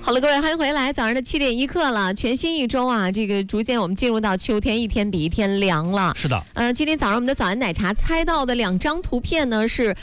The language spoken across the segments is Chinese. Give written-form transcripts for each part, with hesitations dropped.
好了，各位，欢迎回来。早上的7点1刻了，全新一周啊，这个逐渐我们进入到秋天，一天比一天凉了。 是的， 今天早上我们的早安奶茶猜到的2张图片呢，是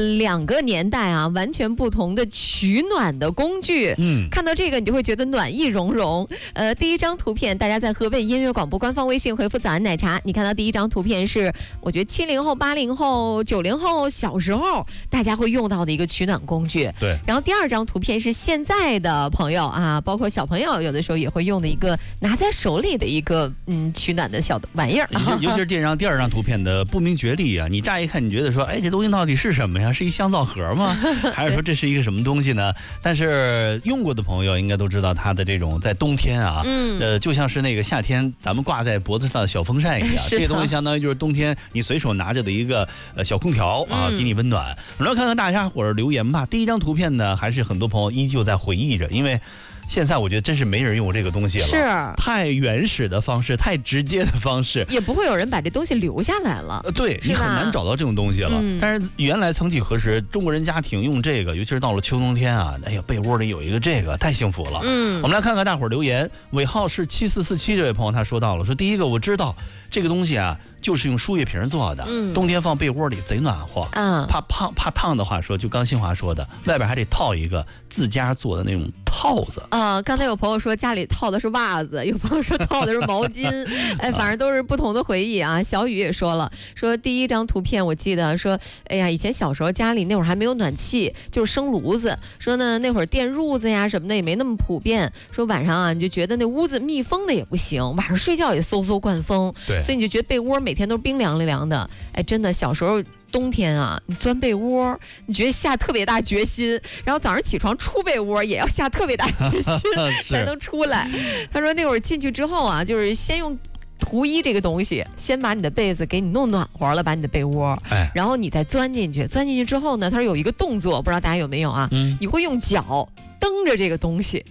2个年代啊完全不同的取暖的工具。看到这个你就会觉得暖意融融。第一张图片，大家在河北音乐广播官方微信回复早安奶茶，你看到第一张图片是，我觉得70后、80后、90后小时候大家会用到的一个取暖工具。 对。 然后第2张图片是现在的朋友啊，包括小朋友有的时候也会用的一个拿在手里的一个取暖的小玩意儿。 尤其是第二张图片的不明觉厉啊，你乍一看你觉得说，哎，这东西到底是什么呀？是一香皂盒吗？还是说这是一个什么东西呢？但是用过的朋友应该都知道，它的这种在冬天啊，就像是那个夏天咱们挂在脖子上的小风扇一样，这些东西相当于就是冬天你随手拿着的一个小空调啊，给你温暖。我们来看看大家伙儿留言吧。第一张图片呢，还是很多朋友依旧在回忆着，因为现在我觉得真是没人用这个东西了， 是太原始的方式，太直接的方式， 也不会有人把这东西留下来了。 对，你很难找到这种东西了。但是原来曾几何时，中国人家庭用这个，尤其是到了秋冬天啊，哎呀，被窝里有一个这个，太幸福了。我们来看看大伙儿留言，尾号是7447这位朋友他说到了，说第一个我知道这个东西啊，就是用输液瓶做的，冬天放被窝里贼暖和，怕烫的话说，就刚新华说的，外边还得套一个自家做的那种套子。 刚才有朋友说家里套的是袜子，有朋友说套的是毛巾，哎，反正都是不同的回忆啊。小雨也说了，说第一张图片我记得说，哎呀，以前小时候家里那会儿还没有暖气，就是生炉子，说呢那会儿电褥子呀什么的也没那么普遍，说晚上啊你就觉得那屋子密封的也不行，晚上睡觉也嗖灌风， 对， 所以你就觉得被窝每天都是冰凉凉的。哎，真的小时候冬天啊，你钻被窝，你觉得下特别大决心，然后早上起床出被窝也要下特别大决心才能出来。他说那会儿进去之后啊，就是先用涂衣这个东西，先把你的被子给你弄暖和了，把你的被窝，然后你再钻进去。钻进去之后呢，他说有一个动作，不知道大家有没有啊？你会用脚蹬着这个东西。